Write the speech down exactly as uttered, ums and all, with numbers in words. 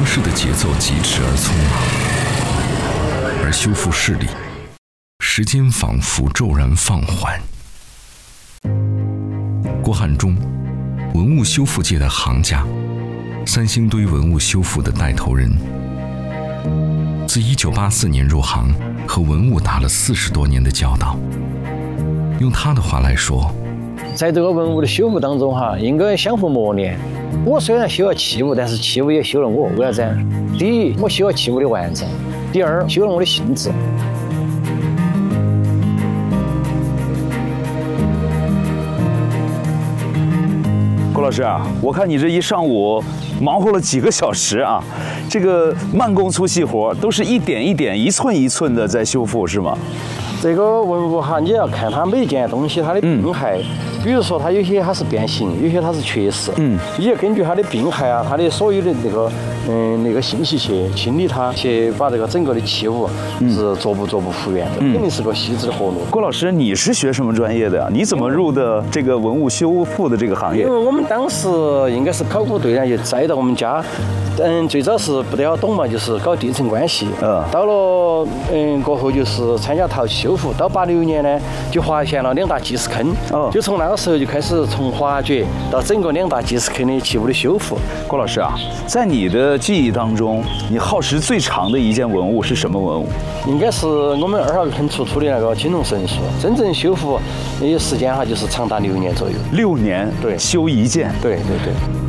城市的节奏疾驰而匆忙，而修复室里，时间仿佛骤然放缓。郭汉忠，文物修复界的行家，三星堆文物修复的带头人。自一九八四年入行，和文物打了四十多年的交道。用他的话来说， 在这个文物的修复当中哈，应该相互磨练。我虽然修了器物，但是器物也修了我。为啥子？第一，我修了器物的完整；第二，修了我的性质。 郭老师啊，我看你这一上午忙活了几个小时啊，这个慢工粗细活都是一点一点、一寸一寸的在修复，是吗？ 这个文物哈，你要看它每件东西它的病害，嗯、比如说它有些它是变形，有些它是缺失，嗯，你要根据它的病害啊，它的所有的那个嗯那个信息去清理它，去把这个整个的器物是逐步逐步复原的，嗯、肯定是个细致的活路。 郭老师，你是学什么专业的呀？你怎么入的这个文物修复的这个行业？ 因为我们当时应该是考古队呢，就栽到我们家。嗯，最早是不得好懂嘛，就是搞地层关系。嗯，到了嗯过后就是参加陶器修复。到八六年呢，就发现了两大祭祀坑。哦，就从那个时候就开始从挖掘到整个两大祭祀坑的器物的修复。 郭老师啊，在你的记忆当中，你耗时最长的一件文物是什么文物？ 应该是我们二号坑出土的那个金龙神树，真正修复那时间哈，就是长达六年左右。 六年？ 对， 修一件。 对对对。